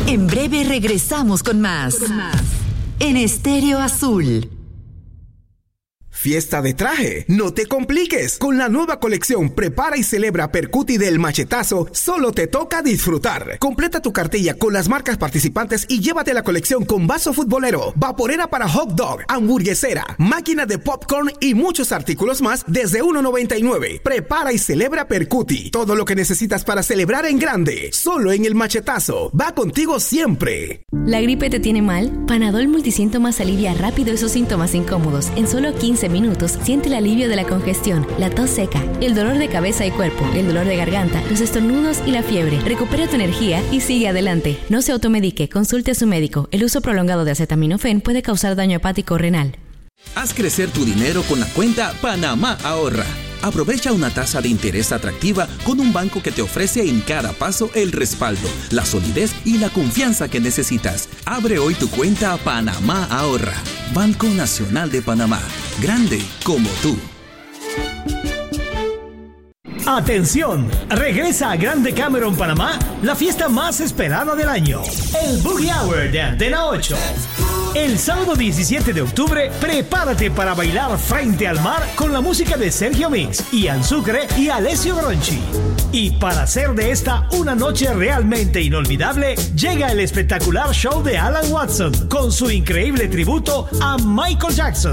En breve regresamos con más. En Estéreo Azul. Fiesta de traje, no te compliques. Con la nueva colección Prepara y Celebra Percuti del Machetazo, solo te toca disfrutar. Completa tu cartilla con las marcas participantes y llévate la colección con vaso futbolero, vaporera para hot dog, hamburguesera, máquina de popcorn y muchos artículos más desde $1.99. Prepara y Celebra Percuti. Todo lo que necesitas para celebrar en grande, solo en el Machetazo. Va contigo siempre. ¿La gripe te tiene mal? Panadol Multisíntomas alivia rápido esos síntomas incómodos. En solo 15 minutos siente el alivio de la congestión, la tos seca, el dolor de cabeza y cuerpo, el dolor de garganta, los estornudos y la fiebre. Recupera tu energía y sigue adelante. No se automedique, consulte a su médico. El uso prolongado de acetaminofén puede causar daño hepático o renal. Haz crecer tu dinero con la cuenta Panamá Ahorra. Aprovecha una tasa de interés atractiva con un banco que te ofrece en cada paso el respaldo, la solidez y la confianza que necesitas. Abre hoy tu cuenta Panamá Ahorra. Banco Nacional de Panamá. Grande como tú. ¡Atención! Regresa a Grande Cameron, Panamá, la fiesta más esperada del año, el Boogie Hour de Antena 8. El sábado 17 de octubre, prepárate para bailar frente al mar con la música de Sergio Mix, Ian Sucre y Alessio Bronchi. Y para hacer de esta una noche realmente inolvidable, llega el espectacular show de Alan Watson con su increíble tributo a Michael Jackson.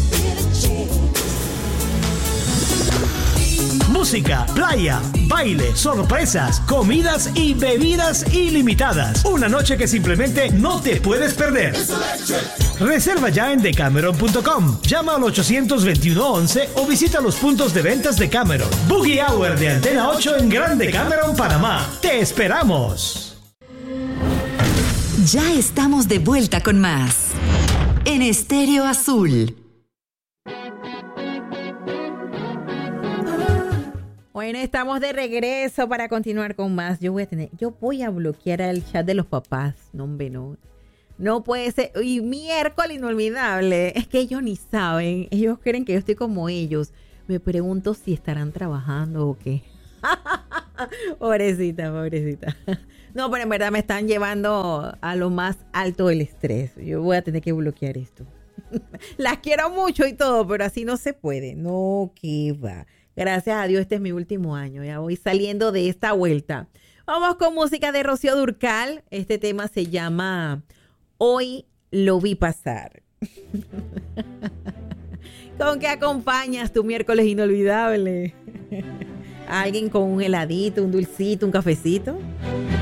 Música, playa, baile, sorpresas, comidas y bebidas ilimitadas. Una noche que simplemente no te puedes perder. Reserva ya en decameron.com. Llama al 821-11 o visita los puntos de ventas de Cameron. Boogie Hour de Antena 8 en Grande Cameron, Panamá. ¡Te esperamos! Ya estamos de vuelta con más. En Estéreo Azul. Bueno, estamos de regreso para continuar con más. Yo voy a bloquear el chat de los papás. No, hombre, no. No puede ser. Y miércoles inolvidable. Es que ellos ni saben. Ellos creen que yo estoy como ellos. Me pregunto si estarán trabajando o qué. Pobrecita. No, pero en verdad me están llevando a lo más alto del estrés. Yo voy a tener que bloquear esto. Las quiero mucho y todo, pero así no se puede. No, que va. Gracias a Dios, este es mi último año. Ya voy saliendo de esta vuelta. Vamos con música de Rocío Dúrcal. Este tema se llama Hoy lo vi pasar. ¿Con qué acompañas tu miércoles inolvidable? ¿Alguien con un heladito, un dulcito, un cafecito?